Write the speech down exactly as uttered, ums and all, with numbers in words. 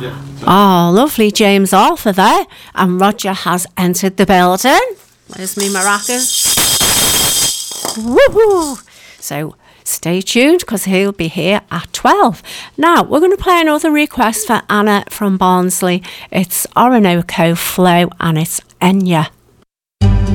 Oh, lovely. James Arthur there. And Roger has entered the building. Where's me maracas? Woohoo! So stay tuned because he'll be here at twelve. Now, we're going to play another request for Anna from Barnsley. It's Orinoco Flow and it's Enya.